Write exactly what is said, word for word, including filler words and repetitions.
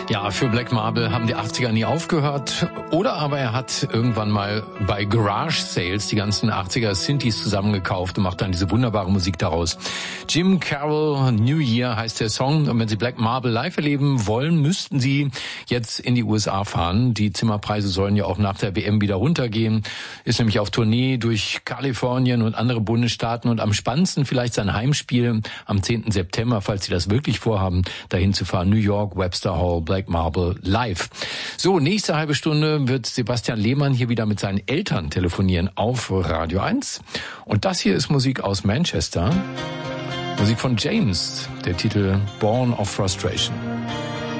Ja, für Black Marble haben die achtziger nie aufgehört. Oder aber er hat irgendwann mal bei Garage Sales die ganzen achtziger Synthes zusammengekauft und macht dann diese wunderbare Musik daraus. Jim Carroll, New Year heißt der Song. Und wenn Sie Black Marble live erleben wollen, müssten Sie jetzt in die U S A fahren. Die Zimmerpreise sollen ja auch nach der W M wieder runtergehen. Ist nämlich auf Tournee durch Kalifornien und andere Bundesstaaten. Und am spannendsten vielleicht sein Heimspiel am zehnten September, falls Sie das wirklich vorhaben, dahin zu fahren. New York, Webster Hall, Black Marble live. So, nächste halbe Stunde wird Sebastian Lehmann hier wieder mit seinen Eltern telefonieren auf Radio eins. Und das hier ist Musik aus Manchester. Musik von James, der Titel Born of Frustration.